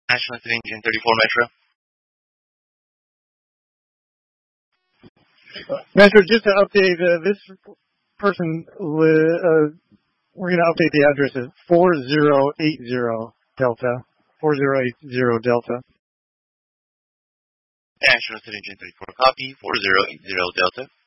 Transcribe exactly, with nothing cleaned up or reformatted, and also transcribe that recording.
National Engine thirty-four Metro. Metro, just to update, uh, this person, uh, we're going to update the address as four zero eight zero Delta. four zero eight zero Delta. National Engine thirty-four copy, four zero eight zero Delta.